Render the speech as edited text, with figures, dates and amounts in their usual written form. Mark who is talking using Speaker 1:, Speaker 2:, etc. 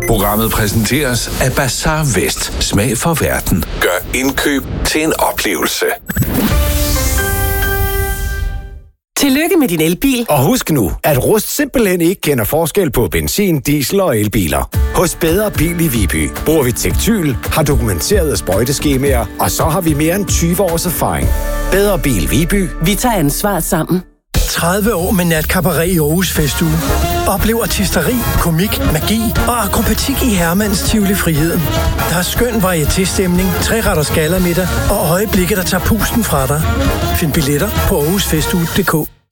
Speaker 1: Programmet præsenteres af Bazaar Vest. Smag for verden. Gør indkøb til en oplevelse.
Speaker 2: Tillykke med din elbil.
Speaker 3: Og husk nu, at Rust simpelthen ikke kender forskel på benzin, diesel og elbiler. Hos Bedre Bil i Viby bruger vi Tektyl, har dokumenterede sprøjteskemaer, og så har vi mere end 20 års erfaring. Bedre Bil Viby.
Speaker 2: Vi tager ansvar sammen.
Speaker 4: 30 år med natkabaret i Aarhus Festuge. Oplev artisteri, komik, magi og akrobatik i Hermans Tivoli Friheden. Der er skøn varieté-stemning, 3-retters gallamiddag og øjeblikke, der tager pusten fra dig. Find billetter på aarhusfestuge.dk.